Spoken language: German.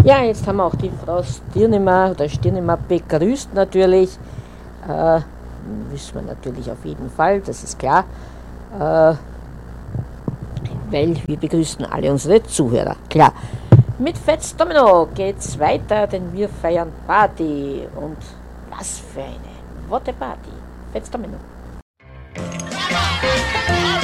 Ja, jetzt haben wir auch die Frau Stirnemer oder Stirnemer begrüßt natürlich. Äh, Wissen wir natürlich auf jeden Fall, das ist klar. Äh, Weil wir begrüßen alle unsere Zuhörer, klar. Mit Fats Domino geht's weiter, denn wir feiern Party. Und was für eine What a Party. Fats Domino.